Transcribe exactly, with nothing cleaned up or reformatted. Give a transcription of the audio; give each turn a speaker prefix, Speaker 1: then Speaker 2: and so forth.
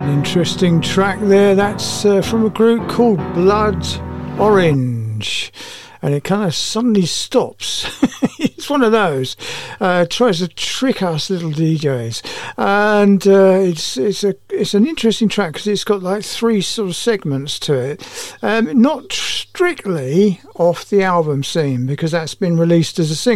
Speaker 1: Interesting track there. That's uh, from a group called Blood Orange, and it kind of suddenly stops. It's one of those uh, tries to trick us little D Js, and uh, it's it's a it's an interesting track because it's got like three sort of segments to it. Um, not strictly off the album scene because that's been released as a single.